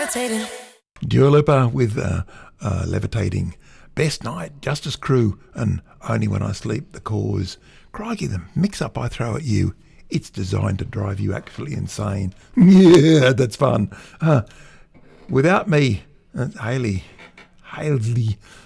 Dua Lipa with Levitating. Best Night, Justice Crew, and Only When I Sleep, The Cause. Crikey, the mix-up I throw at you, it's designed to drive you actually insane. Yeah, that's fun. Without me, Haley,